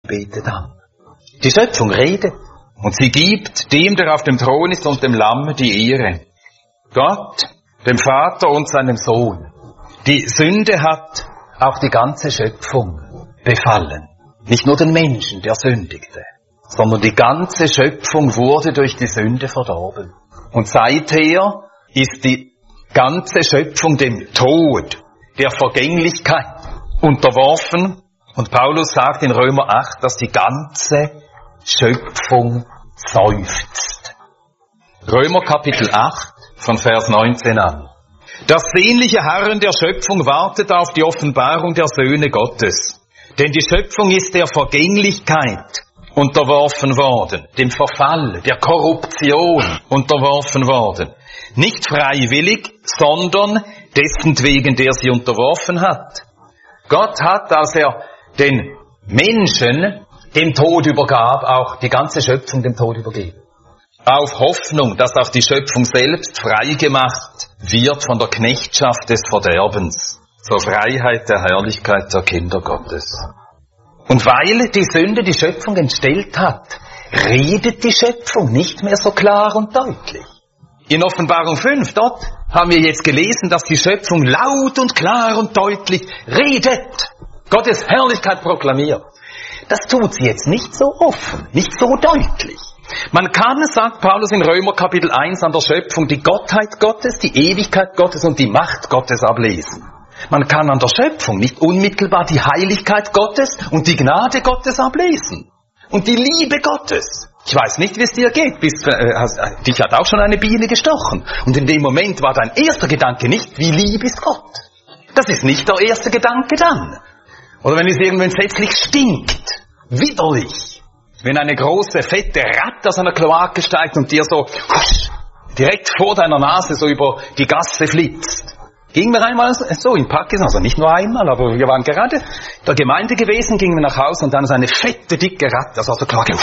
betet an. Die Schöpfung redet und sie gibt dem, der auf dem Thron ist und dem Lamm die Ehre. Gott, dem Vater und seinem Sohn. Die Sünde hat auch die ganze Schöpfung befallen. Nicht nur den Menschen, der sündigte, sondern die ganze Schöpfung wurde durch die Sünde verdorben. Und seither ist die ganze Schöpfung dem Tod, der Vergänglichkeit unterworfen. Und Paulus sagt in Römer 8, dass die ganze Schöpfung seufzt. Römer Kapitel 8 von Vers 19 an. Das sehnliche Harren der Schöpfung wartet auf die Offenbarung der Söhne Gottes. Denn die Schöpfung ist der Vergänglichkeit unterworfen worden, dem Verfall, der Korruption unterworfen worden. Nicht freiwillig, sondern dessentwegen, der sie unterworfen hat. Gott hat, als er den Menschen dem Tod übergab, auch die ganze Schöpfung dem Tod übergeben. Auf Hoffnung, dass auch die Schöpfung selbst freigemacht wird von der Knechtschaft des Verderbens, zur Freiheit der Herrlichkeit der Kinder Gottes. Und weil die Sünde die Schöpfung entstellt hat, redet die Schöpfung nicht mehr so klar und deutlich. In Offenbarung 5, dort haben wir jetzt gelesen, dass die Schöpfung laut und klar und deutlich redet, Gottes Herrlichkeit proklamiert. Das tut sie jetzt nicht so offen, nicht so deutlich. Man kann, sagt Paulus in Römer Kapitel 1, an der Schöpfung die Gottheit Gottes, die Ewigkeit Gottes und die Macht Gottes ablesen. Man kann an der Schöpfung nicht unmittelbar die Heiligkeit Gottes und die Gnade Gottes ablesen. Und die Liebe Gottes. Ich weiß nicht, wie es dir geht. Dich hat auch schon eine Biene gestochen. Und in dem Moment war dein erster Gedanke nicht, wie lieb ist Gott. Das ist nicht der erste Gedanke dann. Oder wenn es irgendwo entsetzlich stinkt. Widerlich. Wenn eine große, fette Ratte aus einer Kloake steigt und dir so direkt vor deiner Nase so über die Gasse flitzt. Gingen wir einmal so in Pakistan, also nicht nur einmal, aber wir waren gerade in der Gemeinde gewesen, gingen wir nach Hause und dann ist eine fette, dicke Ratte, das war so klar.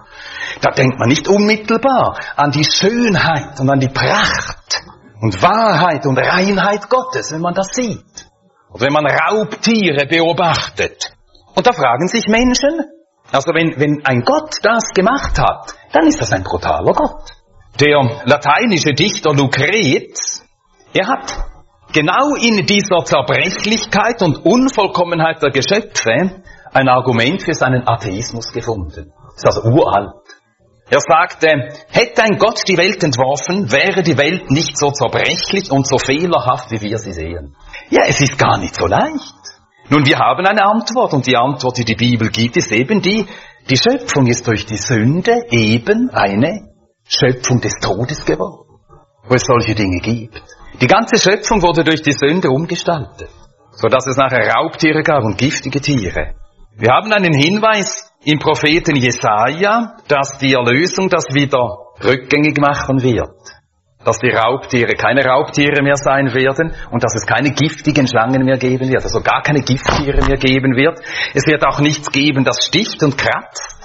Da denkt man nicht unmittelbar an die Schönheit und an die Pracht und Wahrheit und Reinheit Gottes, wenn man das sieht. Oder wenn man Raubtiere beobachtet. Und da fragen sich Menschen, also wenn ein Gott das gemacht hat, dann ist das ein brutaler Gott. Der lateinische Dichter Lucrez, er hat genau in dieser Zerbrechlichkeit und Unvollkommenheit der Geschöpfe ein Argument für seinen Atheismus gefunden. Das ist also uralt. Er sagte, hätte ein Gott die Welt entworfen, wäre die Welt nicht so zerbrechlich und so fehlerhaft, wie wir sie sehen. Ja, es ist gar nicht so leicht. Nun, wir haben eine Antwort und die Antwort, die die Bibel gibt, ist eben die Schöpfung ist durch die Sünde eben eine Schöpfung des Todes geworden, wo es solche Dinge gibt. Die ganze Schöpfung wurde durch die Sünde umgestaltet, sodass es nachher Raubtiere gab und giftige Tiere. Wir haben einen Hinweis im Propheten Jesaja, dass die Erlösung das wieder rückgängig machen wird. Dass die Raubtiere keine Raubtiere mehr sein werden und dass es keine giftigen Schlangen mehr geben wird, also gar keine Gifttiere mehr geben wird. Es wird auch nichts geben, das sticht und kratzt.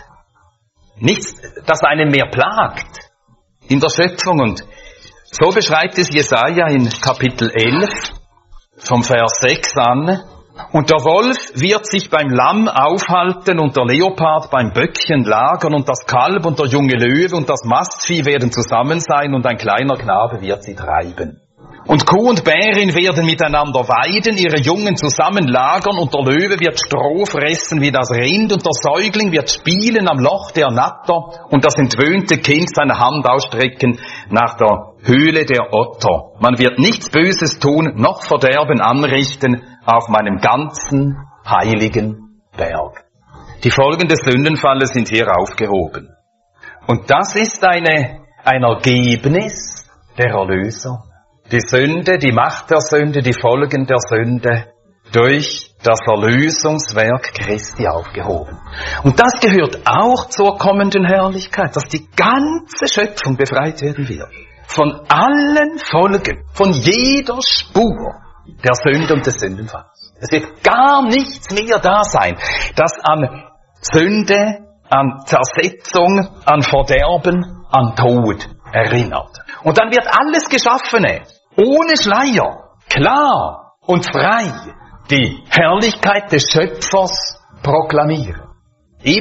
Nichts, das einen mehr plagt in der Schöpfung. Und so beschreibt es Jesaja in Kapitel 11, vom Vers 6 an. Und der Wolf wird sich beim Lamm aufhalten und der Leopard beim Böckchen lagern und das Kalb und der junge Löwe und das Mastvieh werden zusammen sein und ein kleiner Knabe wird sie treiben. Und Kuh und Bärin werden miteinander weiden, ihre Jungen zusammen lagern und der Löwe wird Stroh fressen wie das Rind und der Säugling wird spielen am Loch der Natter und das entwöhnte Kind seine Hand ausstrecken nach der Höhle der Otter. Man wird nichts Böses tun, noch Verderben anrichten auf meinem ganzen heiligen Berg. Die Folgen des Sündenfalles sind hier aufgehoben. Und das ist ein Ergebnis der Erlösung. Die Sünde, die Macht der Sünde, die Folgen der Sünde durch das Erlösungswerk Christi aufgehoben. Und das gehört auch zur kommenden Herrlichkeit, dass die ganze Schöpfung befreit werden wird. Von allen Folgen, von jeder Spur der Sünde und des Sündenfalls. Es wird gar nichts mehr da sein, das an Sünde, an Zersetzung, an Verderben, an Tod erinnert. Und dann wird alles Geschaffene, ohne Schleier, klar und frei, die Herrlichkeit des Schöpfers proklamieren.